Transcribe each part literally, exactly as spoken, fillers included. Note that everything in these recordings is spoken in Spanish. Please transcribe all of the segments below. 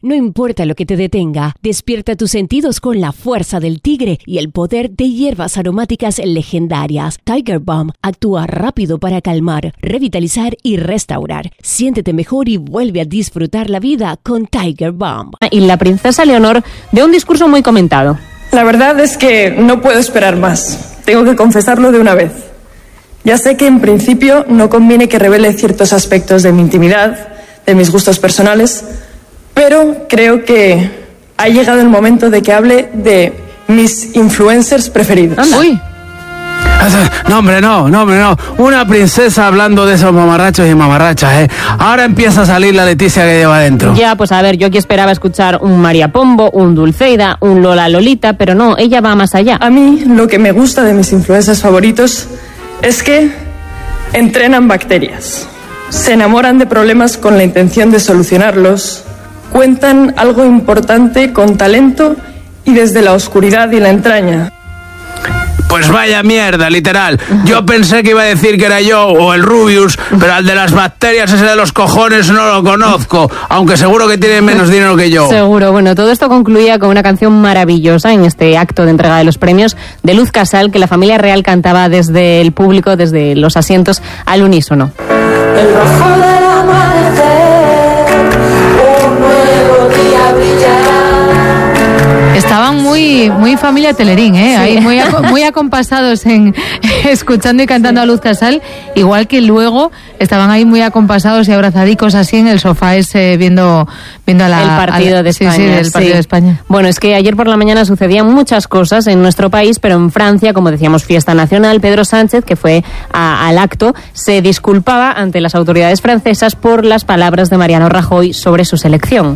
No importa lo que te detenga, despierta tus sentidos con la fuerza del tigre y el poder de hierbas aromáticas legendarias. Tiger Balm actúa rápido para calmar, revitalizar y restaurar. Siéntete mejor y vuelve a disfrutar la vida con Tiger Balm. Y la princesa Leonor dio un discurso muy comentado. La verdad es que no puedo esperar más. Tengo que confesarlo de una vez. Ya sé que en principio no conviene que revele ciertos aspectos de mi intimidad, de mis gustos personales, pero creo que ha llegado el momento de que hable de mis influencers preferidos. Anda. Uy. No, hombre, no, no, hombre, no. Una princesa hablando de esos mamarrachos y mamarrachas, ¿eh? Ahora empieza a salir la Leticia que lleva dentro. Ya, pues a ver, yo aquí esperaba escuchar un María Pombo, un Dulceida, un Lola Lolita, pero no, ella va más allá. A mí lo que me gusta de mis influencers favoritos es que entrenan bacterias, se enamoran de problemas con la intención de solucionarlos, cuentan algo importante con talento y desde la oscuridad y la entraña. Pues vaya mierda, literal. Yo pensé que iba a decir que era yo o el Rubius, pero al de las bacterias, ese de los cojones, no lo conozco, aunque seguro que tiene menos dinero que yo. Seguro. Bueno, todo esto concluía con una canción maravillosa en este acto de entrega de los premios de Luz Casal, que la familia real cantaba desde el público, desde los asientos, al unísono. El rojo del amanecer, un nuevo día brillará. Estaban muy muy familia Telerín, ¿eh? Sí. Ahí muy, muy acompasados en escuchando y cantando a Luz Casal, igual que luego estaban ahí muy acompasados y abrazadicos así en el sofá ese viendo viendo a la, el partido a la, de España. Sí, sí, el partido sí. de España. Bueno, es que ayer por la mañana sucedían muchas cosas en nuestro país, pero en Francia, como decíamos, fiesta nacional. Pedro Sánchez, que fue a, al acto, se disculpaba ante las autoridades francesas por las palabras de Mariano Rajoy sobre su selección.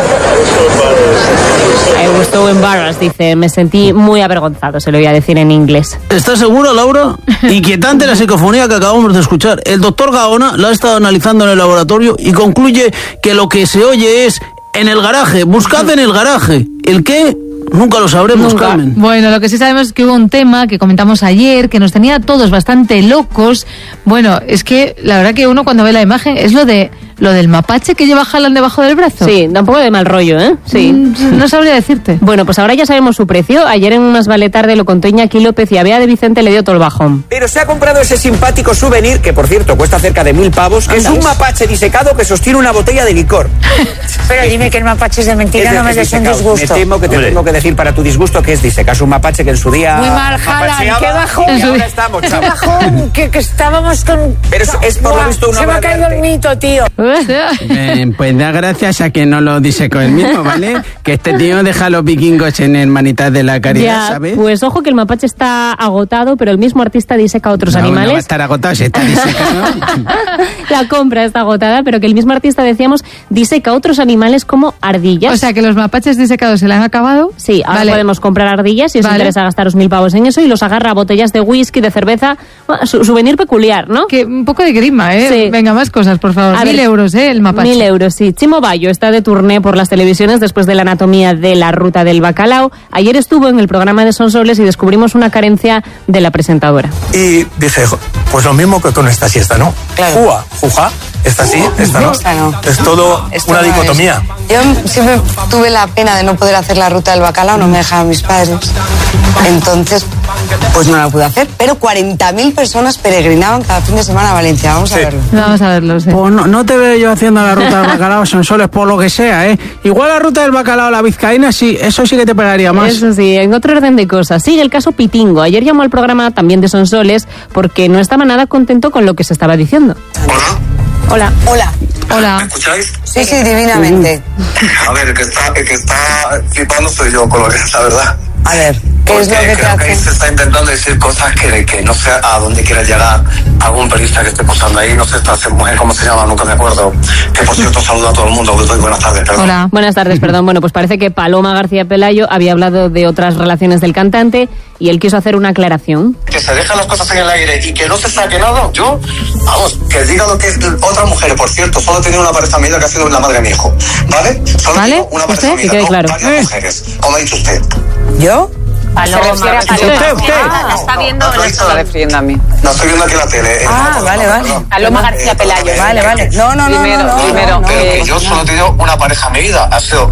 I was so embarrassed, dice, me sentí muy avergonzado, se lo voy a decir en inglés. ¿Estás seguro, Laura? Inquietante la psicofonía que acabamos de escuchar. El doctor Gaona la ha estado analizando en el laboratorio y concluye que lo que se oye es en el garaje. Buscad en el garaje. ¿El qué? Nunca lo sabremos, Nunca. Carmen. Bueno, lo que sí sabemos es que hubo un tema que comentamos ayer que nos tenía a todos bastante locos. Bueno, es que la verdad que uno cuando ve la imagen es lo de lo del mapache que lleva Haaland debajo del brazo. Sí, da un poco de mal rollo, ¿eh? Sí. Mm, no sabría decirte. Bueno, pues ahora ya sabemos su precio. Ayer en Más Vale Tarde lo contó Iñaki López y a Bea de Vicente le dio todo el bajón. Pero se ha comprado ese simpático souvenir, que por cierto cuesta cerca de mil pavos, que es un mapache disecado que sostiene una botella de licor. Pero dime que el mapache es de mentira, Es no me es des un disecado. disgusto. Me temo que te Hombre. tengo que decir para tu disgusto que es disecas un mapache que en su día... Muy mal, Haaland, mapacheaba, qué bajón. y ahora estamos, Qué chavos. bajón, que, que estábamos con... Pero es- es por lo Buah, visto una se me obra ha de caído arte. el mito, tío. Eh, pues da gracias a que no lo dice con el mismo, ¿vale? Que este tío deja a los vikingos en Hermanitas de la Caridad, Ya, ¿sabes? pues ojo que el mapache está agotado, pero el mismo artista diseca a otros No, no va a animales. estar agotado si está disecado. La compra está agotada, pero que el mismo artista, decíamos, diseca a otros animales como ardillas. O sea que los mapaches disecados se le han acabado. Sí, ahora Vale. podemos comprar ardillas si os Vale. interesa gastaros mil pavos en eso y los agarra a botellas de whisky, de cerveza, bueno, su souvenir peculiar, ¿no? Que un poco de grima, ¿eh? Sí. Venga, más cosas, por favor. A Mil ver, euros, ¿eh? El mapache. Mil euros, sí. Chimo Bayo está de turné por las televisiones después de la anatomía de la ruta del bacalao. Ayer estuvo en el programa de Sonsoles y descubrimos una carencia de la presentadora. Y dije, pues lo mismo que con esta siesta, ¿no? Claro. Ua, juja, esta sí, esta no. Esta no. Es todo Esto una no es. dicotomía. Yo siempre tuve la pena de no poder hacer la ruta del bacalao, no me dejaban mis padres. Entonces, pues no la pude hacer. Pero cuarenta mil personas peregrinaban cada fin de semana a Valencia. Vamos a Sí. verlo. Vamos a verlo, sí. Pues no, no te veo yo haciendo la ruta del bacalao Sonsoles por lo que sea, ¿eh? Igual la ruta del bacalao a la vizcaína, sí, eso sí que te pegaría más. Eso sí, en otro orden de cosas. Sigue el caso Pitingo. Ayer llamó al programa también de Sonsoles porque no estaba nada contento con lo que se estaba diciendo. Hola, Hola. Hola. Hola. ¿me escucháis? Sí, sí, divinamente. A ver, el que está, el que está flipando soy yo con lo que es la verdad. A ver, ¿qué es lo Porque que te creo que ahí hace? se está intentando decir cosas que, que no sé a dónde quiere llegar algún periodista que esté posando ahí. No sé esta mujer cómo se llama, nunca me acuerdo. Que por cierto saluda a todo el mundo. Buenas tardes, perdón. Hola. Buenas tardes, perdón. Bueno, pues parece que Paloma García Pelayo había hablado de otras relaciones del cantante y él quiso hacer una aclaración. Que se dejan las cosas en el aire y que no se saque nada. Yo, vamos, que diga lo que es otra mujer. Por cierto, solo he tenido una pareja amiga que ha sido la madre de mi hijo. ¿Vale? Solo ¿Vale? tengo una pareja ¿Usted? amiga, Que quede no claro. varias Eh. mujeres. Como ha dicho usted. ¿Yo? Paloma. ¿Usted, usted? Ah, la está viendo, No, la está refiriendo a mí. No estoy viendo aquí la tele. eh. Ah, No, vale, no, vale. perdón. Paloma García Eh, Pelayo. perdón, Vale, eh, vale. No, no, no, primero, no, no, primero, no, no. Pero que yo solo he tenido una pareja en mi vida. Ha sido